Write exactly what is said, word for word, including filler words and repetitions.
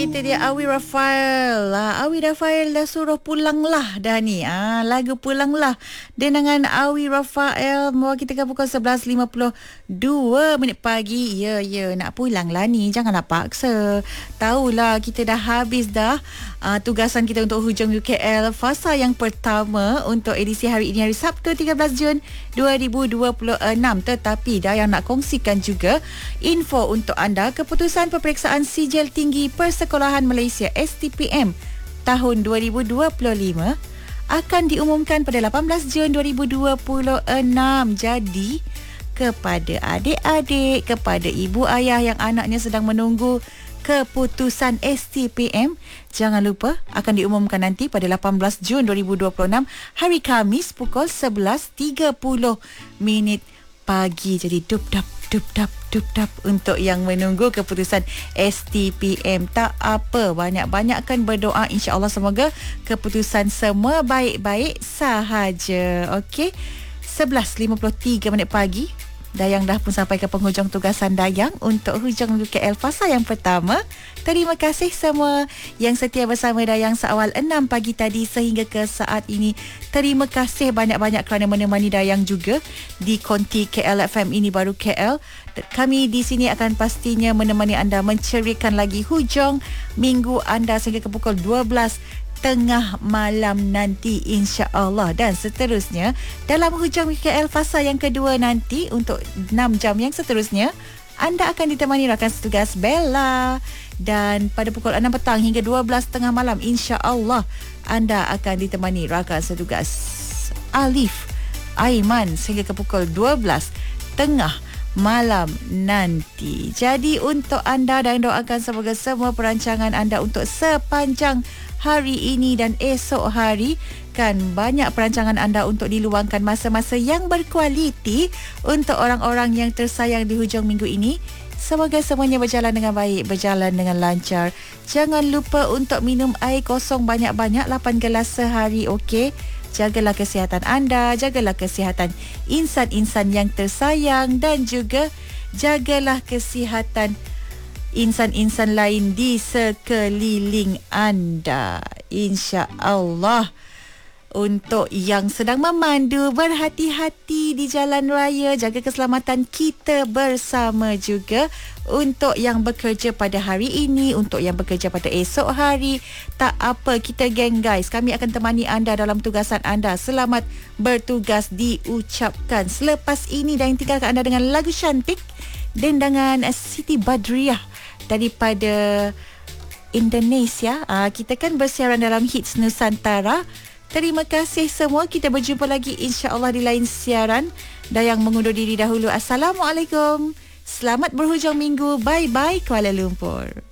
itu dia Awi Rafael. Ah, Awi Rafael dah suruh pulanglah dah ni. Ah, lagu pulanglah dengan Awi Rafael membawa kita ke pukul sebelas lima puluh dua minit pagi. Ya, ya, nak pulanglah ni. Janganlah paksa. Tahulah kita dah habis dah ah, tugasan kita untuk hujung U K L fasa yang pertama untuk edisi hari ini, hari Sabtu tiga belas Jun dua ribu dua puluh enam. Tetapi dah yang nak kongsikan juga info untuk anda, keputusan peperiksaan sijil tinggi Persekolahan Malaysia S T P M tahun dua ribu dua puluh lima akan diumumkan pada lapan belas Jun dua ribu dua puluh enam. Jadi kepada adik-adik, kepada ibu ayah yang anaknya sedang menunggu keputusan S T P M, jangan lupa akan diumumkan nanti pada lapan belas Jun dua ribu dua puluh enam, hari Khamis pukul sebelas tiga puluh minit pagi. Jadi dup dap dup dap dup dap untuk yang menunggu keputusan S T P M. Tak apa, banyak-banyakkan berdoa, insya-Allah semoga keputusan semua baik-baik sahaja. Okey, sebelas lima puluh tiga minit pagi. Dayang dah pun sampai ke penghujung tugasan Dayang untuk hujung U K L fasa yang pertama. Terima kasih semua yang setia bersama Dayang seawal enam pagi tadi sehingga ke saat ini. Terima kasih banyak-banyak kerana menemani Dayang juga di konti K L F M ini baru K L. Kami di sini akan pastinya menemani anda menceriakan lagi hujung minggu anda sehingga ke pukul dua belas tengah malam nanti, insya-Allah. Dan seterusnya dalam hujung U K L fasa yang kedua nanti untuk enam jam yang seterusnya anda akan ditemani rakan setugas Bella. Dan pada pukul enam petang hingga dua belas tengah malam, insya-Allah anda akan ditemani rakan setugas Alif Aiman sehingga ke pukul dua belas tengah malam nanti. Jadi untuk anda, dan doakan semoga semua perancangan anda untuk sepanjang hari ini dan esok hari, kan banyak perancangan anda untuk diluangkan masa-masa yang berkualiti untuk orang-orang yang tersayang di hujung minggu ini. Semoga semuanya berjalan dengan baik, berjalan dengan lancar. Jangan lupa untuk minum air kosong banyak-banyak, lapan gelas sehari, okey? Jagalah kesihatan anda, jagalah kesihatan insan-insan yang tersayang, dan juga jagalah kesihatan insan-insan lain di sekeliling anda, insya-Allah. Untuk yang sedang memandu, berhati-hati di jalan raya, jaga keselamatan kita bersama juga. Untuk yang bekerja pada hari ini, untuk yang bekerja pada esok hari, tak apa, kita geng guys, kami akan temani anda dalam tugasan anda. Selamat bertugas diucapkan. Selepas ini dan tinggalkan anda dengan lagu cantik dendangan Siti Badriah daripada Indonesia. Aa, kita kan bersiaran dalam Hits Nusantara. Terima kasih semua. Kita berjumpa lagi insya-Allah di lain siaran. Dayang mengundur diri dahulu. Assalamualaikum. Selamat berhujung minggu. Bye-bye Kuala Lumpur.